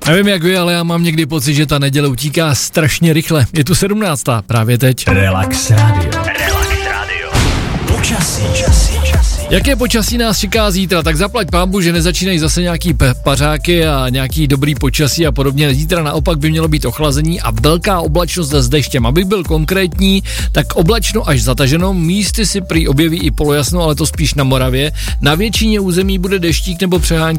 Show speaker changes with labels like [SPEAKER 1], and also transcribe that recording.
[SPEAKER 1] Nevím jak vy, ale já mám někdy pocit, že ta neděle utíká strašně rychle. Je tu 17. právě teď.
[SPEAKER 2] Relax Radio. Počasí.
[SPEAKER 1] Jaké počasí nás čeká zítra? Tak zaplať pánbu, že nezačínají zase nějaký pařáky a nějaký dobrý počasí a podobně. Zítra naopak by mělo být ochlazení a velká oblačnost s deštěm. Abych byl konkrétní, tak oblačno až zataženo, místy si prý objeví i polojasno, ale to spíš na Moravě. Na většině území bude deštík nebo přehánky